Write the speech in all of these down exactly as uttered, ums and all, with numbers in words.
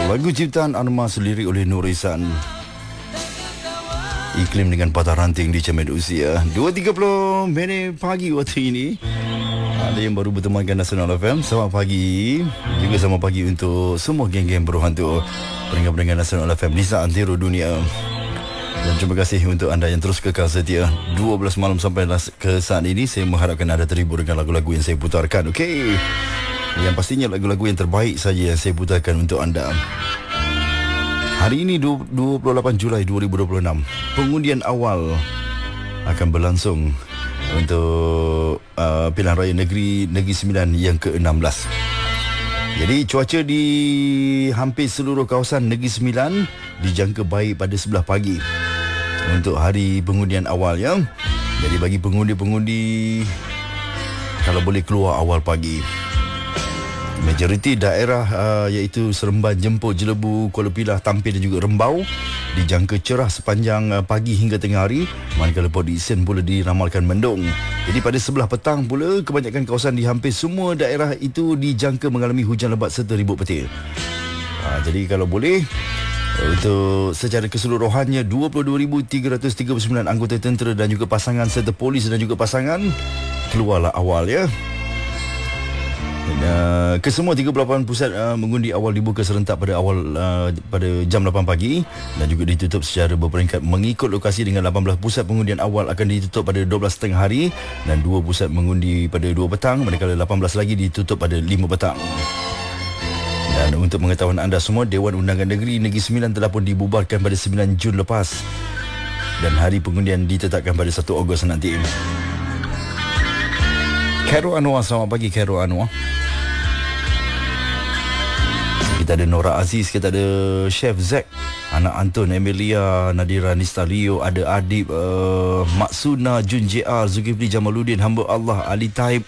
Lagu ciptaan Anmas, lirik oleh Nur Ihsan. Iklim dengan patah ranting di cermin usia. Dua tiga puluh minit pagi waktu ini. Ada yang baru bertemankan Nasional F M. Selamat pagi. Juga selamat pagi untuk semua geng-geng berhantu pendengar-pendengar Nasional F M di seantero dunia. Dan terima kasih untuk anda yang terus kekal setia. Dua belas malam sampai ke saat ini, saya mengharapkan anda terhibur dengan lagu-lagu yang saya putarkan. Okey, yang pastinya lagu-lagu yang terbaik saja yang saya putarkan untuk anda. Hari ini dua puluh lapan Julai dua ribu dua puluh enam, pengundian awal akan berlangsung untuk uh, pilihan raya negeri Negeri Sembilan yang ke enam belas. Jadi cuaca di hampir seluruh kawasan Negeri Sembilan dijangka baik pada sebelah pagi untuk hari pengundian awal, ya. Jadi bagi pengundi-pengundi, kalau boleh keluar awal pagi. Majoriti daerah uh, iaitu Seremban, Jemput, Jelebu, Kuala Pilah, Tampir dan juga Rembau dijangka cerah sepanjang uh, pagi hingga tengah hari, manakala Port Dickson pula diramalkan mendung. Jadi pada sebelah petang pula, kebanyakan kawasan di hampir semua daerah itu dijangka mengalami hujan lebat serta ribut petir. uh, Jadi kalau boleh, untuk secara keseluruhannya dua puluh dua ribu tiga ratus tiga puluh sembilan anggota tentera dan juga pasangan serta polis dan juga pasangan keluarlah awal, ya. Dan, uh, kesemua tiga puluh lapan pusat uh, mengundi awal dibuka serentak pada awal uh, pada jam lapan pagi dan juga ditutup secara berperingkat mengikut lokasi, dengan lapan belas pusat pengundian awal akan ditutup pada dua belas tiga puluh hari dan dua pusat mengundi pada dua petang, manakala lapan belas lagi ditutup pada lima petang. Dan untuk pengetahuan anda semua, Dewan Undangan Negeri Negeri Sembilan telah pun dibubarkan pada sembilan Jun lepas dan hari pengundian ditetapkan pada satu Ogos nanti. Khairul Anwar, selamat pagi Khairul Anwar. Kita ada Nora Aziz, kita ada Chef Zack, anak Anton, Emilia, Nadira, Nistalio, ada Adib, uh, Maksuna, Jun J R, Zulkifli Jamaluddin, hamba Allah, Ali Taib.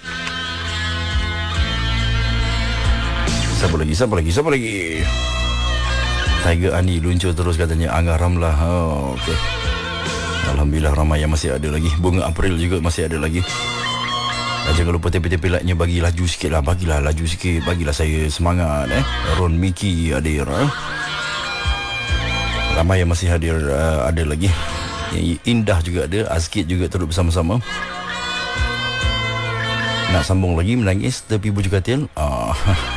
Siapa lagi, siapa lagi, siapa lagi? Tiger Ani luncur terus katanya. Angah Ramlah. Oh, okay. Alhamdulillah ramai yang masih ada lagi. Bunga April juga masih ada lagi. Dan jangan lupa tepi-tepi like-nya, bagi laju sikit lah. Bagilah laju sikit, bagilah saya semangat, eh. Ron Miki hadir, eh. Ramai yang masih hadir, uh, ada lagi. Yang Indah juga ada. Azkit juga turut bersama-sama. Nak sambung lagi menangis tepi bujuk katil. Ah.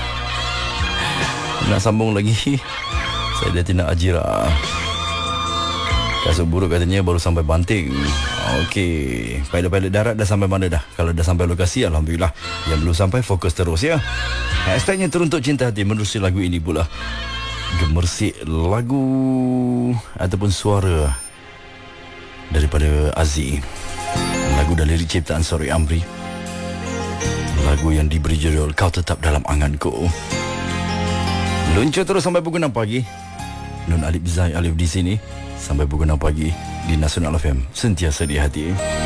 Nak sambung lagi, saya dah tindak Ajira. Kasut buruk katanya baru sampai Banting. Okey, pilot-pilot darat dah sampai mana dah? Kalau dah sampai lokasi, Alhamdulillah. Yang belum sampai, fokus terus, ya. Hashtagnya Teruntuk Cinta Hati menerusi lagu ini pula. Gemersik lagu ataupun suara daripada Aziz. Lagu dan lirik ciptaan Sori Amri. Lagu yang diberi judul Kau Tetap Dalam Anganku. Luncur terus sampai pukul enam pagi. Nun Alif Zai Alif di sini sampai pukul enam pagi di Nasional F M, sentiasa di hati.